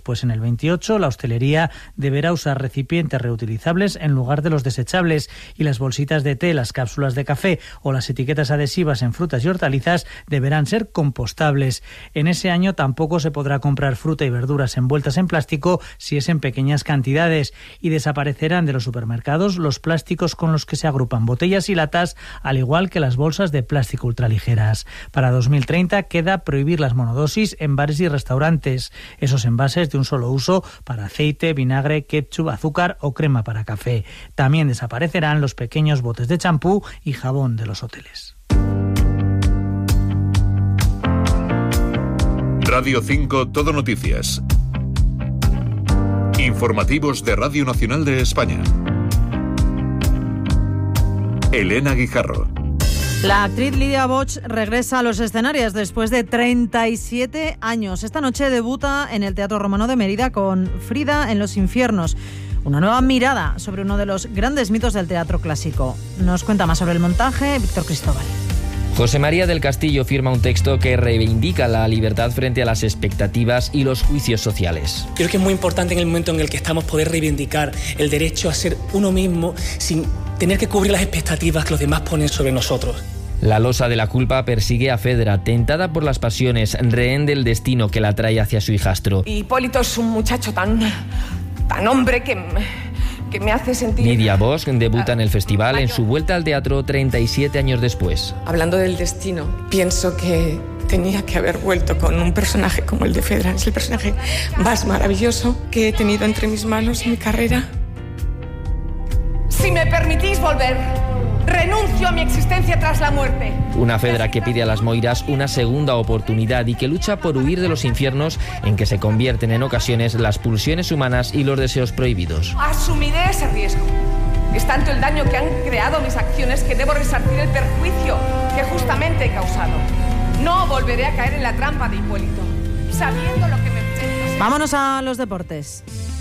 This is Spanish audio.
pues en el 28 la hostelería deberá usar recipientes reutilizables en lugar de los desechables y las bolsitas de té, las cápsulas de café o las etiquetas adhesivas en frutas y hortalizas deberán ser compostables. En ese año tampoco se podrá comprar fruta y verduras envueltas en plástico si es en pequeñas cantidades, y desaparecerán de los supermercados los plásticos con los que se agrupan botellas y latas, al igual que las bolsas de plástico ultraligeras. Para 2030 queda prohibir las monodosis en bares y restaurantes, esos envases de un solo uso para aceite, vinagre, ketchup, azúcar o crema para café. También desaparecerán los pequeños botes de champú y jabón de los hoteles. Radio 5 Todo Noticias. Informativos de Radio Nacional de España. Elena Guijarro. La actriz Lidia Boch regresa a los escenarios después de 37 años. Esta noche debuta en el Teatro Romano de Mérida con Frida en los infiernos. Una nueva mirada sobre uno de los grandes mitos del teatro clásico. Nos cuenta más sobre el montaje Víctor Cristóbal. José María del Castillo firma un texto que reivindica la libertad frente a las expectativas y los juicios sociales. Creo que es muy importante en el momento en el que estamos poder reivindicar el derecho a ser uno mismo sin tener que cubrir las expectativas que los demás ponen sobre nosotros. La losa de la culpa persigue a Fedra, tentada por las pasiones, rehén del destino que la trae hacia su hijastro. Hipólito es un muchacho tan hombre que me hace sentir... Lidia Bosch debuta en el festival en su vuelta al teatro 37 años después. Hablando del destino, pienso que tenía que haber vuelto con un personaje como el de Fedra. Es el personaje más maravilloso que he tenido entre mis manos en mi carrera. Si me permitís volver, renuncio a mi existencia tras la muerte. Una Fedra que pide a las Moiras una segunda oportunidad y que lucha por huir de los infiernos en que se convierten en ocasiones las pulsiones humanas y los deseos prohibidos. Asumiré ese riesgo. Es tanto el daño que han creado mis acciones que debo resarcir el perjuicio que justamente he causado. No volveré a caer en la trampa de Hipólito, sabiendo lo que me... Vámonos a los deportes.